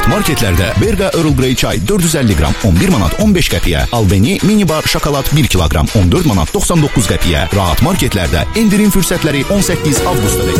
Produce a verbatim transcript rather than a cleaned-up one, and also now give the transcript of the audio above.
Rahat marketlərdə Berqa Earl Grey çay dörd yüz əlli qram on bir manat on beş qəpiyə, Albeni mini bar şokolad bir kiloqram on dörd manat doxsan doqquz qəpiyə. Rahat marketlərdə endirim fürsətləri on səkkiz avqustda.